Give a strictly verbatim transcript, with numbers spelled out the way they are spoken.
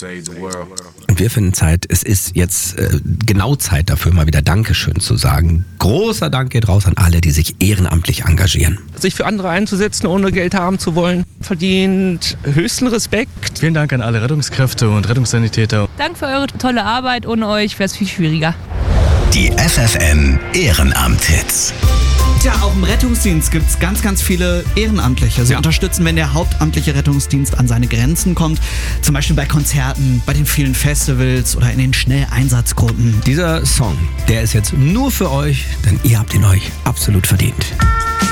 Und wir finden Zeit, es ist jetzt äh, genau Zeit dafür, mal wieder Dankeschön zu sagen. Großer Dank geht raus an alle, die sich ehrenamtlich engagieren. Sich für andere einzusetzen, ohne Geld haben zu wollen, verdient höchsten Respekt. Vielen Dank an alle Rettungskräfte und Rettungssanitäter. Danke für eure tolle Arbeit. Ohne euch wäre es viel schwieriger. Die F F M Ehrenamt-Hits. Tja, auch im Rettungsdienst gibt es ganz, ganz viele Ehrenamtliche. Sie ja. unterstützen, wenn der hauptamtliche Rettungsdienst an seine Grenzen kommt. Zum Beispiel bei Konzerten, bei den vielen Festivals oder in den Schnelleinsatzgruppen. Dieser Song, der ist jetzt nur für euch, denn ihr habt ihn euch absolut verdient.